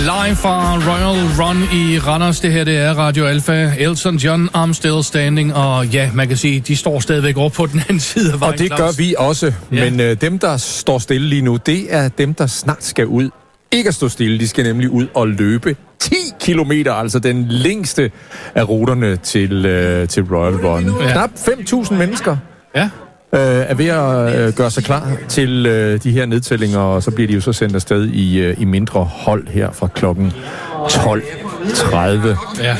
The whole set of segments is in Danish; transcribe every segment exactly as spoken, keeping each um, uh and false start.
Live fra Royal Run i Randers. Det her, det er Radio Alpha. Elton John, I'm Still Standing. Og ja, man kan sige, de står stadigvæk over på den anden side af vejen. Og det gør vi også. Ja. Men øh, dem, der står stille lige nu, det er dem, der snart skal ud. Ikke at stå stille, de skal nemlig ud og løbe ti kilometer, altså den længste af ruterne til, øh, til Royal Run. Ja. Knap fem tusind mennesker. Ja. Øh, er ved at øh, gøre sig klar til øh, de her nedtællinger, og så bliver de jo så sendt afsted i, øh, i mindre hold her fra klokken tolv tredive. Ja,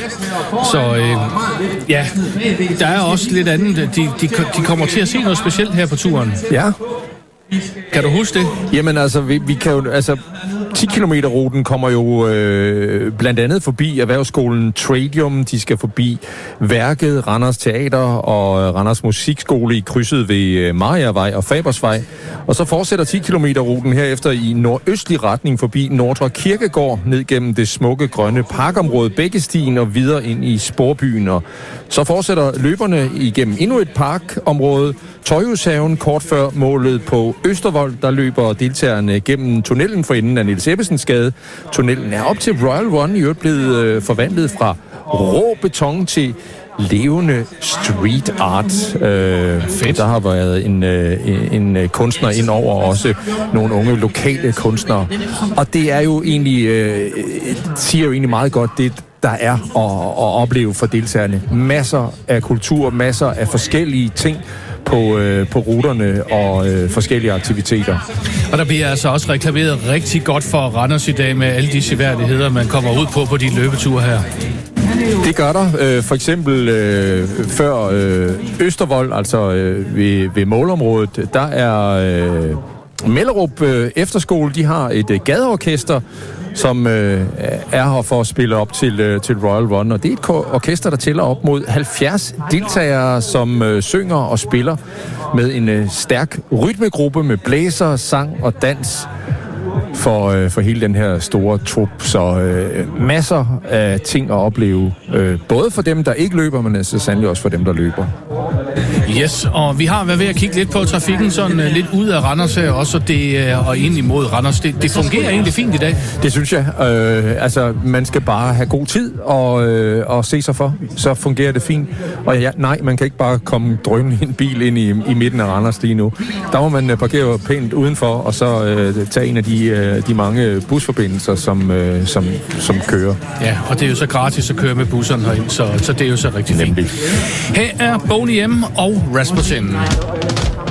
så øh, ja, der er også lidt andet. De, de, de kommer til at se noget specielt her på turen. Ja. Kan du huske det? Jamen altså, vi, vi kan jo, altså ti kilometer ruten kommer jo øh, blandt andet forbi Erhvervsskolen Tradium. De skal forbi Værket, Randers Teater og Randers Musikskole i krydset ved Mariavej og Fabersvej. Og så fortsætter ti kilometer ruten herefter i nordøstlig retning forbi Nordre Kirkegård, ned gennem det smukke grønne parkområde Bækkestien og videre ind i Sporbyen. Og så fortsætter løberne igennem endnu et parkområde, Tøjhushaven, kort før målet på Østervold. Der løber deltagerne gennem tunnelen for enden af Niels Ebbesens Gade. Tunnelen er op til Royal Run i øvrigt blevet øh, forvandlet fra rå beton til levende street art. Øh, Fedt. Der har været en, øh, en, en kunstner ind over, også nogle unge lokale kunstnere. Og det er jo egentlig, øh, siger jo egentlig meget godt det, der er at, at opleve for deltagerne. Masser af kultur, masser af forskellige ting på, øh, på ruterne og øh, forskellige aktiviteter. Og der bliver altså også reklameret rigtig godt for Randers i dag med alle de seværdigheder, man kommer ud på på de løbeture her. Det gør der. Øh, for eksempel øh, før øh, Østervold, altså øh, ved, ved målområdet, der er øh, Mellerup øh, Efterskole, de har et øh, gadeorkester, som øh, er her for at spille op til, øh, til Royal Run. Og det er et orkester, der tæller op mod halvfjerds deltagere, som øh, synger og spiller med en øh, stærk rytmegruppe med blæser, sang og dans for, øh, for hele den her store trup. Så øh, masser af ting at opleve, øh, både for dem, der ikke løber, men så sandelig også for dem, der løber. Yes, og vi har været ved at kigge lidt på trafikken, sådan uh, lidt ud af Randers her også, det, uh, og ind imod Randers. Det, det fungerer egentlig fint i dag. Det synes jeg. Øh, altså, man skal bare have god tid og, øh, og se sig for. Så fungerer det fint. Og ja, nej, man kan ikke bare komme drønende en bil ind i, i midten af Randers lige nu. Der må man parkere pænt udenfor, og så øh, tage en af de, øh, de mange busforbindelser, som, øh, som, som kører. Ja, og det er jo så gratis at køre med busserne herind, så, så det er jo så rigtig fint. Her er Boney M og Rasputin.